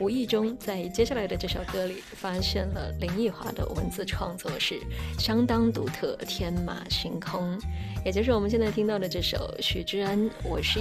无意中在接下来的这首歌里发现了林奕华的文字创作是相当独特，天马行空，也就是我们现在听到的这首许知恩《我是